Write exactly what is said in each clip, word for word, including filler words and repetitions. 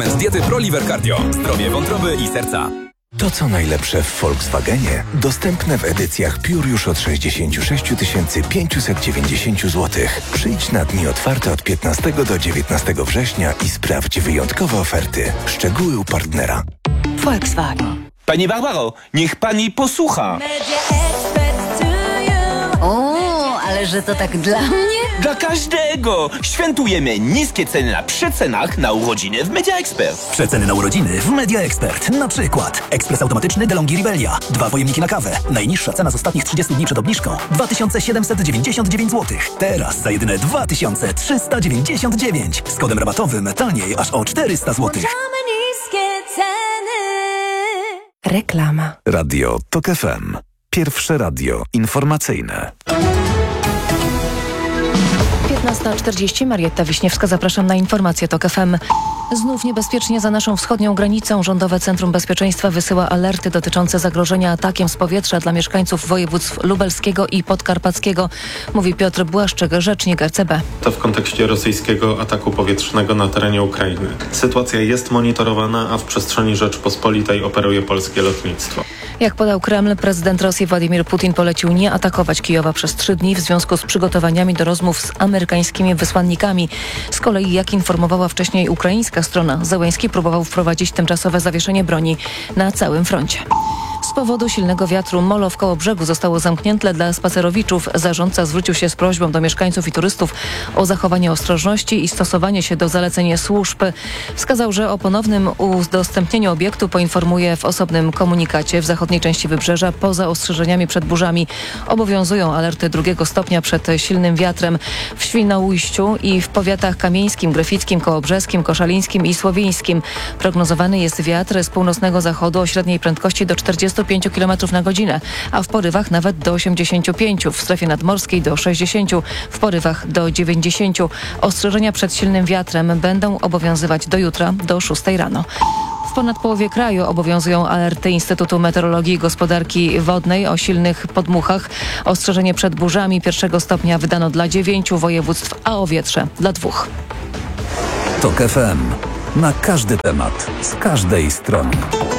Z diety ProLiver Cardio. Zdrowie wątroby i serca. To, co najlepsze w Volkswagenie, dostępne w edycjach Pure już od sześćdziesiąt sześć tysięcy pięćset dziewięćdziesiąt złotych. Przyjdź na dni otwarte od piętnastego do dziewiętnastego września i sprawdź wyjątkowe oferty. Szczegóły u partnera. Volkswagen. Pani Barbaro, niech pani posłucha. O, ale że to tak dla mnie? Dla każdego! Świętujemy niskie ceny na przecenach na urodziny w Media Expert. Przeceny na urodziny w Media Expert. Na przykład ekspres automatyczny DeLonghi Ribelia. Dwa pojemniki na kawę. Najniższa cena z ostatnich trzydziestu dni przed obniżką dwa tysiące siedemset dziewięćdziesiąt dziewięć złotych. Teraz za jedyne dwa tysiące trzysta dziewięćdziesiąt dziewięć. Z kodem rabatowym taniej aż o czterysta złotych. Reklama. Radio TOK F M. Pierwsze radio informacyjne. piętnasta czterdzieści, Marietta Wiśniewska, zapraszam na informacje TOK F M. Znów niebezpiecznie za naszą wschodnią granicą. Rządowe Centrum Bezpieczeństwa wysyła alerty dotyczące zagrożenia atakiem z powietrza dla mieszkańców województw lubelskiego i podkarpackiego, mówi Piotr Błaszczyk, rzecznik R C B. To w kontekście rosyjskiego ataku powietrznego na terenie Ukrainy. Sytuacja jest monitorowana, a w przestrzeni Rzeczpospolitej operuje polskie lotnictwo. Jak podał Kreml, prezydent Rosji Władimir Putin polecił nie atakować Kijowa przez trzy dni w związku z przygotowaniami do rozmów z amerykańskimi wysłannikami. Z kolei, jak informowała wcześniej ukraińska strona, Zełenski próbował wprowadzić tymczasowe zawieszenie broni na całym froncie. Z powodu silnego wiatru molo w Kołobrzegu zostało zamknięte dla spacerowiczów. Zarządca zwrócił się z prośbą do mieszkańców i turystów o zachowanie ostrożności i stosowanie się do zaleceń służb. Wskazał, że o ponownym udostępnieniu obiektu poinformuje w osobnym komunikacie. W zachodniej części wybrzeża poza ostrzeżeniami przed burzami obowiązują alerty drugiego stopnia przed silnym wiatrem. W Świnoujściu i w powiatach kamieńskim, gryfickim, kołobrzeskim, koszalińskim i słowińskim prognozowany jest wiatr z północnego zachodu o średniej prędkości do czterdziestu pięciu kilometrów na godzinę, a w porywach nawet do osiemdziesięciu pięciu, w strefie nadmorskiej do sześćdziesięciu, w porywach do dziewięćdziesięciu. Ostrzeżenia przed silnym wiatrem będą obowiązywać do jutra do szóstej rano. W ponad połowie kraju obowiązują alerty Instytutu Meteorologii i Gospodarki Wodnej o silnych podmuchach. Ostrzeżenie przed burzami pierwszego stopnia wydano dla dziewięciu województw, a o wietrze dla dwóch. TOK F M. Na każdy temat, z każdej strony.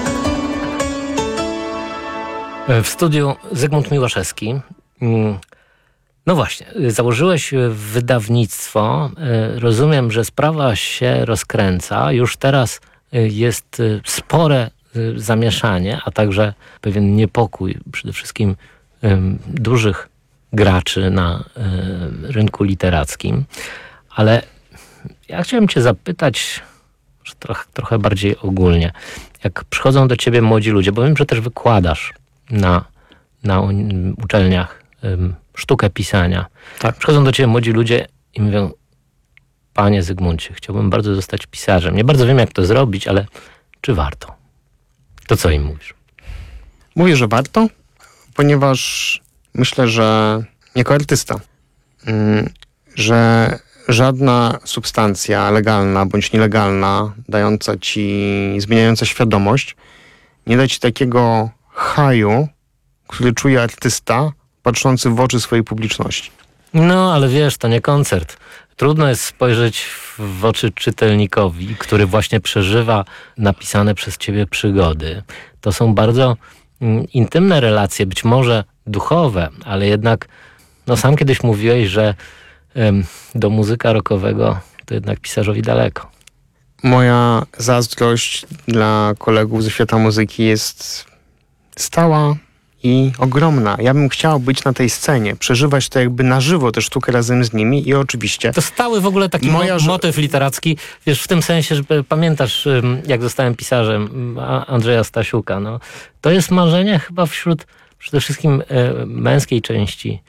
W studiu Zygmunt Miłaszewski. No właśnie, założyłeś wydawnictwo. Rozumiem, że sprawa się rozkręca. Już teraz jest spore zamieszanie, a także pewien niepokój przede wszystkim dużych graczy na rynku literackim. Ale ja chciałem cię zapytać trochę, trochę bardziej ogólnie. Jak przychodzą do ciebie młodzi ludzie, bo wiem, że też wykładasz na, na uczelniach um, sztukę pisania. Tak. Przychodzą do ciebie młodzi ludzie i mówią: panie Zygmuncie, chciałbym bardzo zostać pisarzem. Nie bardzo wiem, jak to zrobić, ale czy warto? To co im mówisz? Mówię, że warto, ponieważ myślę, że jako artysta, mm, że żadna substancja legalna bądź nielegalna, dająca ci, zmieniająca świadomość, nie da ci takiego haju, który czuje artysta patrzący w oczy swojej publiczności. No, ale wiesz, to nie koncert. Trudno jest spojrzeć w oczy czytelnikowi, który właśnie przeżywa napisane przez ciebie przygody. To są bardzo mm, intymne relacje, być może duchowe, ale jednak, no sam kiedyś mówiłeś, że ym, do muzyka rockowego to jednak pisarzowi daleko. Moja zazdrość dla kolegów ze świata muzyki jest stała i ogromna. Ja bym chciał być na tej scenie, przeżywać to jakby na żywo tę sztukę razem z nimi i oczywiście... To stały w ogóle taki moja... mo- motyw literacki, wiesz, w tym sensie, że pamiętasz, jak zostałem pisarzem Andrzeja Stasiuka, no. To jest marzenie chyba wśród przede wszystkim e, męskiej części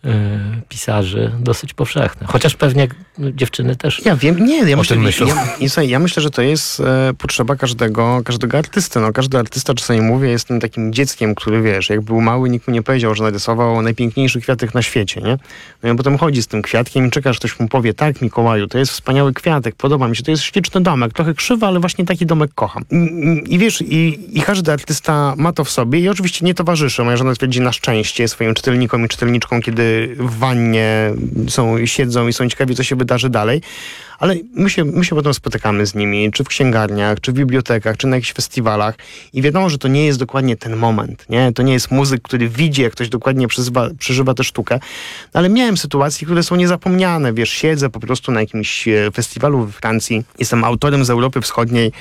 pisarzy dosyć powszechne. Chociaż pewnie dziewczyny też ja wiem, nie, ja o myślę, tym myślą. Ja, ja, ja myślę, że to jest e, potrzeba każdego, każdego artysty. No, każdy artysta, czasami mówię, jest tym takim dzieckiem, który, wiesz, jak był mały, nikt mu nie powiedział, że narysował najpiękniejszy kwiatek na świecie, nie? No i potem chodzi z tym kwiatkiem i czekasz, ktoś mu powie: tak, Mikołaju, to jest wspaniały kwiatek, podoba mi się, to jest śliczny domek, trochę krzywy, ale właśnie taki domek kocham. I, i, i wiesz, i, i każdy artysta ma to w sobie i oczywiście nie towarzyszy. Moja żona twierdzi na szczęście swoim czytelnikom i czytelniczkom, kiedy w wannie są, siedzą i są ciekawi, co się wydarzy dalej. Ale my się, my się potem spotykamy z nimi, czy w księgarniach, czy w bibliotekach, czy na jakichś festiwalach i wiadomo, że to nie jest dokładnie ten moment, nie? To nie jest muzyk, który widzi, jak ktoś dokładnie przeżywa, przeżywa tę sztukę, ale miałem sytuacje, które są niezapomniane, wiesz, siedzę po prostu na jakimś festiwalu we Francji, jestem autorem z Europy Wschodniej,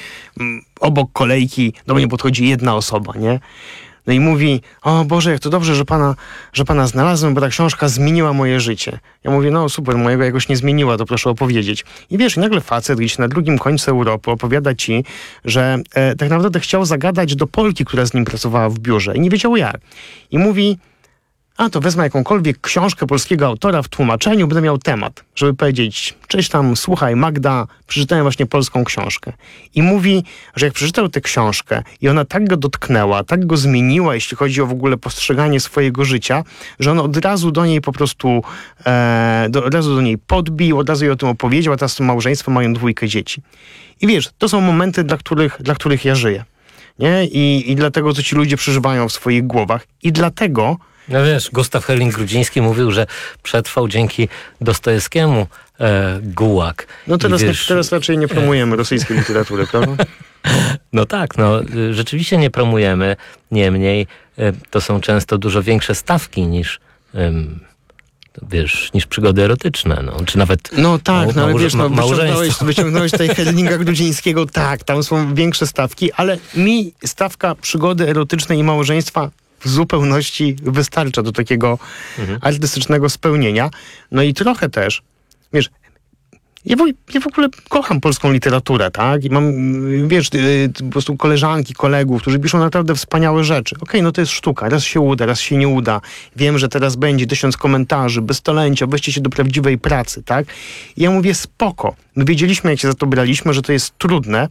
obok kolejki do mnie podchodzi jedna osoba, nie? No i mówi, o Boże, jak to dobrze, że pana, że pana znalazłem, bo ta książka zmieniła moje życie. Ja mówię, no super, mojego jakoś nie zmieniła, to proszę opowiedzieć. I wiesz, nagle facet gdzieś na drugim końcu Europy opowiada ci, że e, tak naprawdę chciał zagadać do Polki, która z nim pracowała w biurze i nie wiedział jak. I mówi, a to wezmę jakąkolwiek książkę polskiego autora w tłumaczeniu, będę miał temat, żeby powiedzieć, cześć tam, słuchaj Magda, przeczytałem właśnie polską książkę. I mówi, że jak przeczytał tę książkę i ona tak go dotknęła, tak go zmieniła, jeśli chodzi o w ogóle postrzeganie swojego życia, że on od razu do niej po prostu, e, do, od razu do niej podbił, od razu jej o tym opowiedział, a teraz to małżeństwo mają dwójkę dzieci. I wiesz, to są momenty, dla których, dla których ja żyję. Nie? I, I dlatego, co ci ludzie przeżywają w swoich głowach. I dlatego no wiesz, Gustaw Herling-Grudziński mówił, że przetrwał dzięki Dostojewskiemu e, Gułag. No teraz, wiesz, nie, teraz raczej nie promujemy rosyjskiej literatury, prawda? No tak, no rzeczywiście nie promujemy. Niemniej e, to są często dużo większe stawki niż em, wiesz, niż przygody erotyczne, no, czy nawet no tak, no, ale małże- wiesz, no, małżeństwo. wyciągnąłeś tutaj Herlinga Grudzińskiego, tak, tam są większe stawki, ale mi stawka przygody erotycznej i małżeństwa w zupełności wystarcza do takiego mhm. artystycznego spełnienia. No i trochę też, wiesz, ja w, ja w ogóle kocham polską literaturę, tak? I mam, wiesz, po prostu koleżanki, kolegów, którzy piszą naprawdę wspaniałe rzeczy. Okej, okay, no to jest sztuka. Raz się uda, raz się nie uda. Wiem, że teraz będzie tysiąc komentarzy, beztalencia, weźcie się do prawdziwej pracy, tak? I ja mówię, spoko. My wiedzieliśmy, jak się za to braliśmy, że to jest trudne,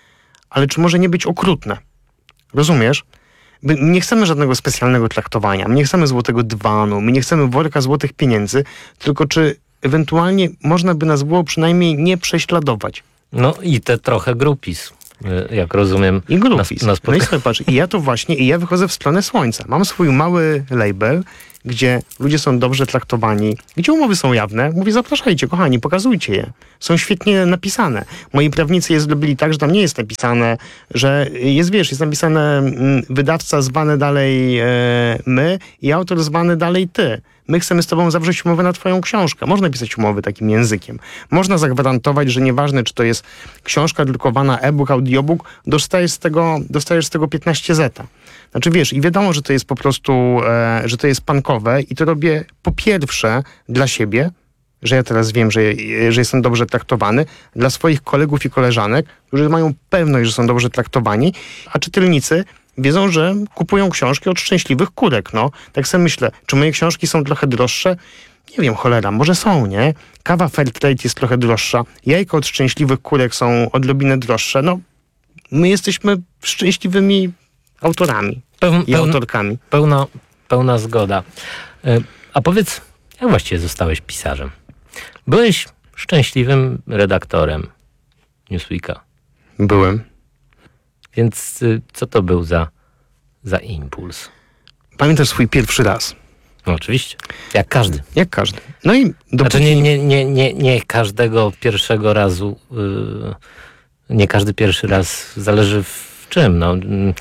ale czy może nie być okrutne? Rozumiesz? My nie chcemy żadnego specjalnego traktowania, my nie chcemy złotego dywanu, my nie chcemy worka złotych pieniędzy, tylko czy ewentualnie można by nas było przynajmniej nie prześladować. No i te trochę grupis, jak rozumiem. I grupis. Na, na no i sobie patrz, i ja to właśnie, i ja wychodzę w stronę słońca. Mam swój mały label, gdzie ludzie są dobrze traktowani, gdzie umowy są jawne. Mówię, zapraszajcie, kochani, pokazujcie je. Są świetnie napisane. Moi prawnicy je zrobili tak, że tam nie jest napisane, że jest, wiesz, jest napisane mm, wydawca zwany dalej e, my i autor zwany dalej ty. My chcemy z tobą zawrzeć umowę na twoją książkę. Można pisać umowy takim językiem. Można zagwarantować, że nieważne, czy to jest książka drukowana, e-book, audiobook, dostajesz z tego, dostajesz z tego piętnaście zeta. Znaczy wiesz, i wiadomo, że to jest po prostu, e, że to jest punkowe i to robię po pierwsze dla siebie, że ja teraz wiem, że, że jestem dobrze traktowany, dla swoich kolegów i koleżanek, którzy mają pewność, że są dobrze traktowani, a czytelnicy wiedzą, że kupują książki od szczęśliwych kurek, no. Tak sobie myślę, czy moje książki są trochę droższe? Nie wiem, cholera, może są, nie? Kawa Fairtrade jest trochę droższa, jajka od szczęśliwych kurek są odrobinę droższe, no. My jesteśmy szczęśliwymi autorami Peł, i pełna, autorkami. Pełna, pełna zgoda. A powiedz, jak właściwie zostałeś pisarzem? Byłeś szczęśliwym redaktorem Newsweeka. Byłem. Więc co to był za, za impuls? Pamiętasz swój pierwszy raz? No oczywiście. Jak każdy. Jak każdy. No i dopóki... Znaczy nie, nie, nie, nie, nie każdego pierwszego razu, yy, nie każdy pierwszy raz, zależy w czym. No.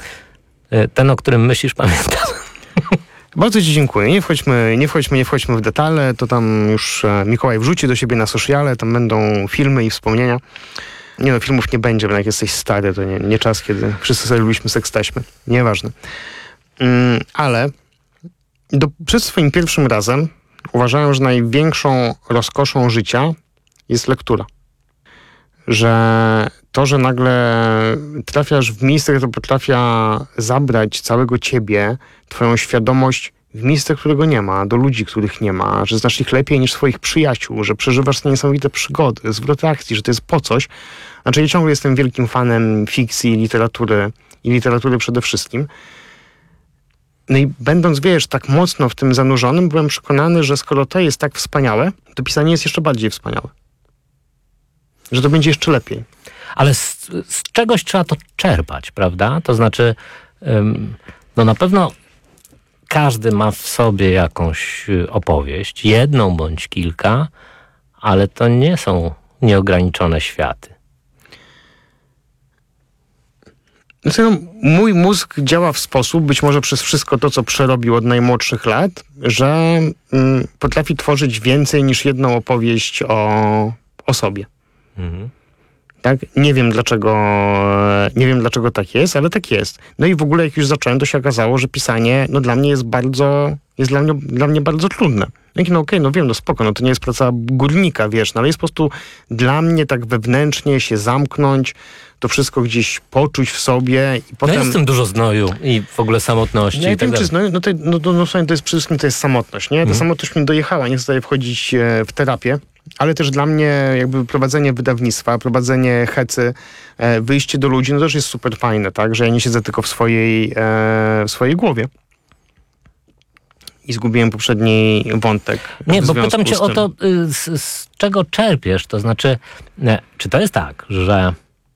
Yy, ten, o którym myślisz, pamiętam. Bardzo ci dziękuję. Nie wchodźmy, nie wchodźmy, nie wchodźmy w detale. To tam już e, Mikołaj wrzuci do siebie na sociale. Tam będą filmy i wspomnienia. Nie no, filmów nie będzie, bo jak jesteś stary, to nie, nie czas, kiedy wszyscy sobie lubiliśmy seks taśmy. Nieważne. Mm, ale do, przed swoim pierwszym razem uważałem, że największą rozkoszą życia jest lektura. Że to, że nagle trafiasz w miejsce, które potrafia zabrać całego ciebie, twoją świadomość w miejsce, którego nie ma, do ludzi, których nie ma, że znasz ich lepiej niż swoich przyjaciół, że przeżywasz niesamowite przygody, zwrot akcji, że to jest po coś. Znaczy ja ciągle jestem wielkim fanem fikcji, literatury i literatury przede wszystkim. No i będąc, wiesz, tak mocno w tym zanurzonym, byłem przekonany, że skoro to jest tak wspaniałe, to pisanie jest jeszcze bardziej wspaniałe. Że to będzie jeszcze lepiej. Ale z, z czegoś trzeba to czerpać, prawda? To znaczy, ym, no na pewno każdy ma w sobie jakąś opowieść, jedną bądź kilka, ale to nie są nieograniczone światy. Znaczy, no, mój mózg działa w sposób, być może przez wszystko to, co przerobił od najmłodszych lat, że mm, potrafi tworzyć więcej niż jedną opowieść o, o sobie. Mhm. Tak? Nie wiem dlaczego, nie wiem dlaczego tak jest, ale tak jest. No i w ogóle jak już zacząłem, to się okazało, że pisanie, no dla mnie jest bardzo, jest dla mnie, dla mnie bardzo trudne. No okej, okay, no wiem, no spoko, no to nie jest praca górnika, wiesz, no ale jest po prostu dla mnie tak wewnętrznie się zamknąć, to wszystko gdzieś poczuć w sobie i potem... No jest w tym dużo znoju i w ogóle samotności. No i i tak wiem, czy znoju, no to, no, no, no, to jest przede wszystkim to jest samotność, nie? Ta hmm. samotność mi dojechała, nie chcę wchodzić w terapię, ale też dla mnie jakby prowadzenie wydawnictwa, prowadzenie Hecy, wyjście do ludzi, no też jest super fajne, tak? Że ja nie siedzę tylko w swojej, w swojej głowie. I zgubiłem poprzedni wątek. Nie, bo pytam cię o to, z, z czego czerpiesz, to znaczy, nie, czy to jest tak, że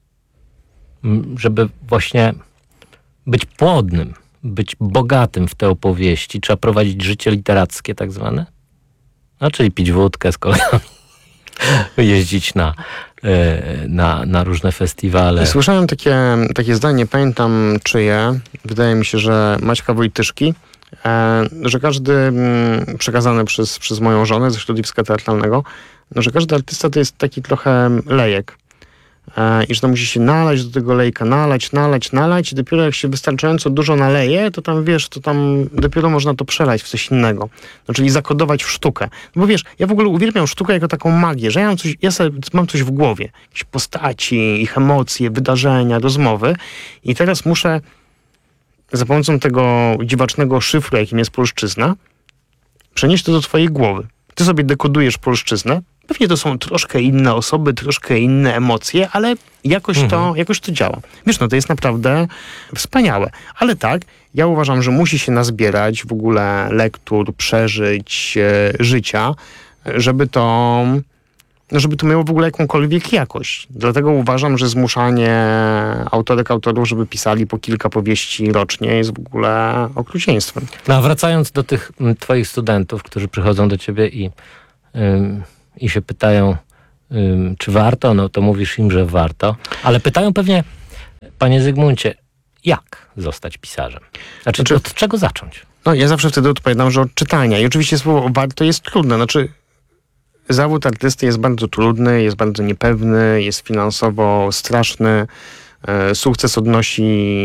żeby właśnie być płodnym, być bogatym w te opowieści, trzeba prowadzić życie literackie tak zwane? No, czyli pić wódkę z kolegami, jeździć na, na, na różne festiwale. Słyszałem takie, takie zdanie, nie pamiętam czyje, wydaje mi się, że Maćka Wojtyszki, e, że każdy, m, przekazany przez, przez moją żonę ze środowiska teatralnego, no, że każdy artysta to jest taki trochę lejek. E, I że to musi się nalać do tego lejka, nalać, nalać, nalać i dopiero jak się wystarczająco dużo naleje, to tam wiesz, to tam dopiero można to przelać w coś innego. No, czyli zakodować w sztukę. No bo wiesz, ja w ogóle uwielbiam sztukę jako taką magię, że ja mam coś, ja sobie mam coś w głowie. Jakieś postaci, ich emocje, wydarzenia, rozmowy i teraz muszę za pomocą tego dziwacznego szyfru, jakim jest polszczyzna, przenieść to do twojej głowy. Ty sobie dekodujesz polszczyznę. Pewnie to są troszkę inne osoby, troszkę inne emocje, ale jakoś, mhm. to, jakoś to działa. Wiesz, no to jest naprawdę wspaniałe. Ale tak, ja uważam, że musi się nazbierać w ogóle lektur, przeżyć, e, życia, żeby to, żeby to miało w ogóle jakąkolwiek jakość. Dlatego uważam, że zmuszanie autorek, autorów, żeby pisali po kilka powieści rocznie jest w ogóle okrucieństwem. No a wracając do tych m, twoich studentów, którzy przychodzą do ciebie i... Ym... i się pytają, ym, czy warto, no to mówisz im, że warto, ale pytają pewnie, panie Zygmuncie, jak zostać pisarzem? Znaczy, znaczy od czego zacząć? No ja zawsze wtedy odpowiadam, że od czytania. I oczywiście słowo warto jest trudne. Znaczy, zawód artysty jest bardzo trudny, jest bardzo niepewny, jest finansowo straszny. E, sukces odnosi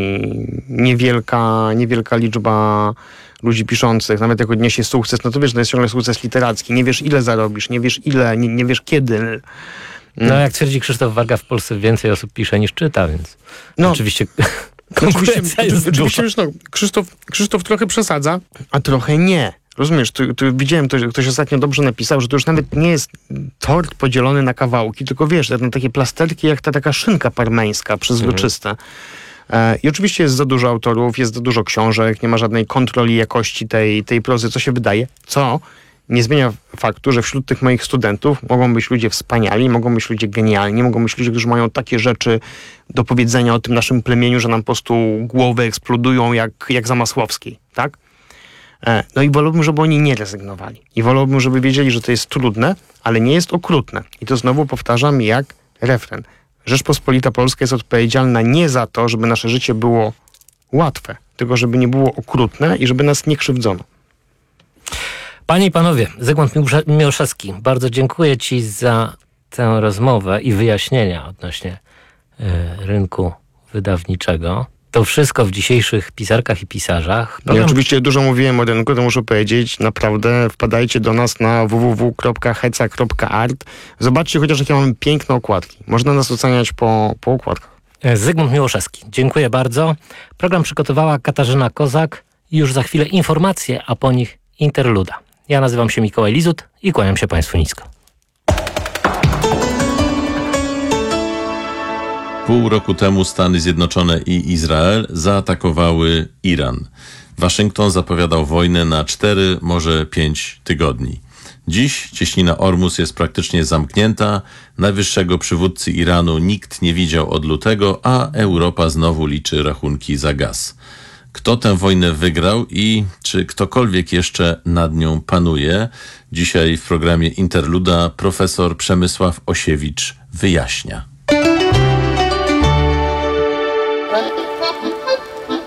niewielka, niewielka liczba ludzi piszących, nawet jak odniesie sukces, no to wiesz, to jest ciągle sukces literacki. Nie wiesz, ile zarobisz, nie wiesz ile, nie, nie wiesz kiedy. No jak twierdzi Krzysztof Warga, w Polsce więcej osób pisze niż czyta, więc no, oczywiście konkurencja jest oczywiście, no, Krzysztof, Krzysztof trochę przesadza, a trochę nie. Rozumiesz, tu, tu widziałem, to, ktoś ostatnio dobrze napisał, że to już nawet nie jest tort podzielony na kawałki, tylko wiesz, na takie plasterki jak ta taka szynka parmeńska, przezroczysta. Mhm. I oczywiście jest za dużo autorów, jest za dużo książek, nie ma żadnej kontroli jakości tej, tej prozy, co się wydaje, co nie zmienia faktu, że wśród tych moich studentów mogą być ludzie wspaniali, mogą być ludzie genialni, mogą być ludzie, którzy mają takie rzeczy do powiedzenia o tym naszym plemieniu, że nam po prostu głowy eksplodują jak, jak za Masłowskiej, tak? No i wolałbym, żeby oni nie rezygnowali. I wolałbym, żeby wiedzieli, że to jest trudne, ale nie jest okrutne. I to znowu powtarzam jak refren. Rzeczpospolita Polska jest odpowiedzialna nie za to, żeby nasze życie było łatwe, tylko żeby nie było okrutne i żeby nas nie krzywdzono. Panie i panowie, Zygmunt Miłoszewski, bardzo dziękuję ci za tę rozmowę i wyjaśnienia odnośnie y, rynku wydawniczego. To wszystko w dzisiejszych pisarkach i pisarzach. Program... Ja oczywiście dużo mówiłem o rynku, to muszę powiedzieć. Naprawdę wpadajcie do nas na w w w kropka heca kropka art. Zobaczcie chociaż, jakie mamy piękne okładki. Można nas oceniać po, po okładkach. Zygmunt Miłoszewski, dziękuję bardzo. Program przygotowała Katarzyna Kozak. Już za chwilę informacje, a po nich interluda. Ja nazywam się Mikołaj Lizut i kłaniam się Państwu nisko. Pół roku temu Stany Zjednoczone i Izrael zaatakowały Iran. Waszyngton zapowiadał wojnę na cztery, może pięć tygodni. Dziś cieśnina Ormus jest praktycznie zamknięta, najwyższego przywódcy Iranu nikt nie widział od lutego, a Europa znowu liczy rachunki za gaz. Kto tę wojnę wygrał i czy ktokolwiek jeszcze nad nią panuje? Dzisiaj w programie Interluda profesor Przemysław Osiewicz wyjaśnia.